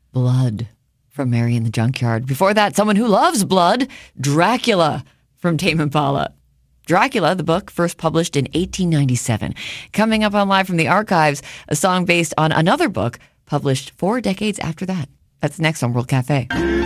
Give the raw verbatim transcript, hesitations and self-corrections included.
Blood from Mary in the Junkyard. Before that, someone who loves blood, Dracula from Tame Impala. Dracula, the book, first published in eighteen ninety-seven. Coming up on Live from the Archives, a song based on another book published four decades after that. That's next on World Cafe.